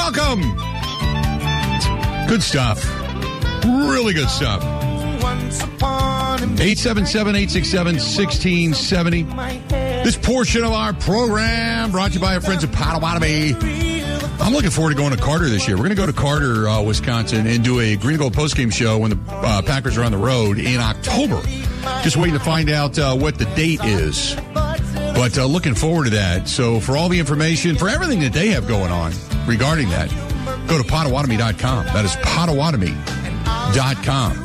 Welcome. Good stuff. Really good stuff. 877-867-1670. This portion of our program brought to you by our friends at Potawatomi. I'm looking forward to going to Carter this year. We're going to go to Carter, Wisconsin, and do a Green and Gold postgame show when the Packers are on the road in October. Just waiting to find out what the date is. But looking forward to that. So for all the information, for everything that they have going on regarding that, go to Potawatomi.com. That is Potawatomi.com.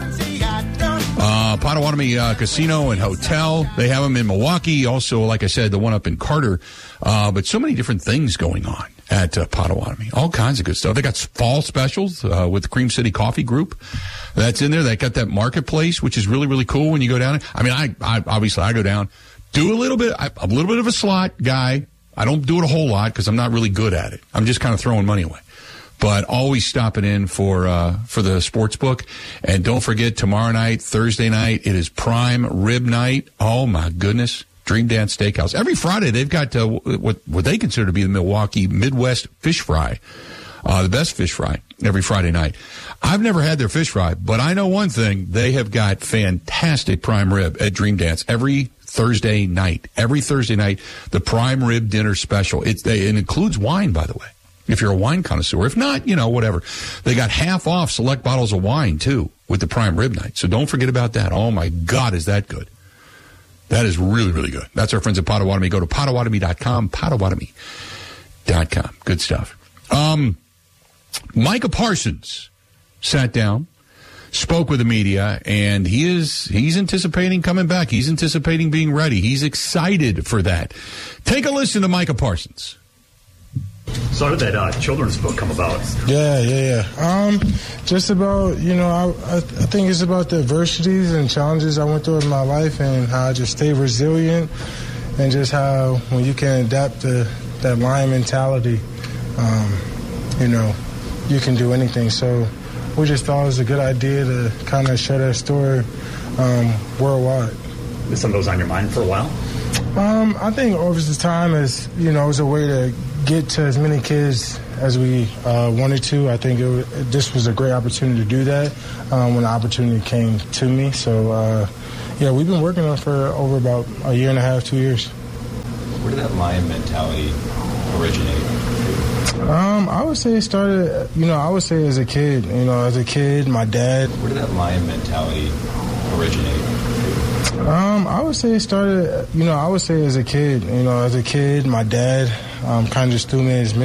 Potawatomi Casino and Hotel. They have them in Milwaukee. Also, like I said, the one up in Carter. But so many different things going on at Potawatomi. All kinds of good stuff. They got fall specials with the Cream City Coffee Group. That's in there. They got that marketplace, which is really, really cool when you go down. I mean, I obviously go down, do a little bit of a slot guy. I don't do it a whole lot because I'm not really good at it. I'm just kind of throwing money away. But always stopping in for the sports book. And don't forget, tomorrow night, Thursday night, it is prime rib night. Oh, my goodness. Dream Dance Steakhouse. Every Friday, they've got what they consider to be the Milwaukee Midwest fish fry, the best fish fry, every Friday night. I've never had their fish fry, but I know one thing. They have got fantastic prime rib at Dream Dance every Thursday night. Every Thursday night, the prime rib dinner special. It includes wine, by the way. If you're a wine connoisseur. If not, whatever. They got half off select bottles of wine, too, with the prime rib night. So don't forget about that. Oh, my God, is that good. That is really, really good. That's our friends at Potawatomi. Go to Potawatomi.com, Potawatomi.com. Good stuff. Micah Parsons sat down, spoke with the media, and he's anticipating coming back. He's anticipating being ready. He's excited for that. Take a listen to Micah Parsons. So how did that children's book come about? Yeah. Just about, I think it's about the adversities and challenges I went through in my life and how I just stay resilient and just how when you can adapt to that lion mentality, you can do anything. So we just thought it was a good idea to kind of share that story worldwide. Did some of those on your mind for a while? I think over the time it was a way to get to as many kids as we wanted to. I think this was a great opportunity to do that when the opportunity came to me. So, we've been working on it for over about a year and a half, 2 years. Where did that lion mentality originate? I would say it started, as a kid. As a kid, my dad. Where did that lion mentality originate? I would say it started, as a kid. As a kid, my dad kind of just threw me in his